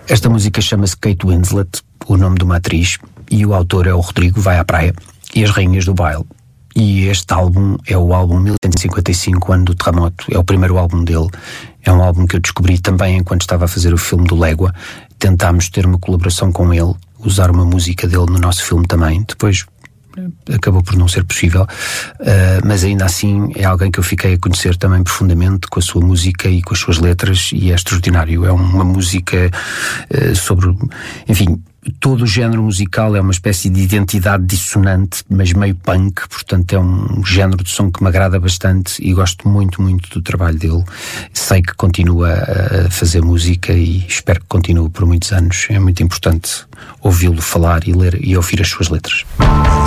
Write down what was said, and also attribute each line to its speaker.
Speaker 1: Esta música chama-se Kate Winslet, o nome de uma atriz, e o autor é o Rodrigo Vai à Praia e as Rainhas do Baile. E este álbum é o álbum 1955, ano do terremoto, é o primeiro álbum dele. É um álbum que eu descobri também enquanto estava a fazer o filme do Légua. Tentámos ter uma colaboração com ele, usar uma música dele no nosso filme também. Depois acabou por não ser possível, mas ainda assim é alguém que eu fiquei a conhecer também profundamente com a sua música e com as suas letras, e é extraordinário. É uma música sobre, enfim, todo o género musical. É uma espécie de identidade dissonante, mas meio punk, portanto é um género de som que me agrada bastante e gosto muito, muito do trabalho dele. Sei que continua a fazer música e espero que continue por muitos anos. É muito importante ouvi-lo falar e ler e ouvir as suas letras.